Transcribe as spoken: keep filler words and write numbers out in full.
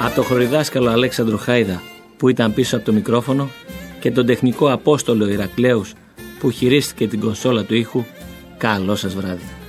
Από το χωριδάσκαλο Αλέξανδρο Χάιδα που ήταν πίσω από το μικρόφωνο και τον τεχνικό Απόστολο Ηρακλέους που χειρίστηκε την κονσόλα του ήχου, καλό σας βράδυ.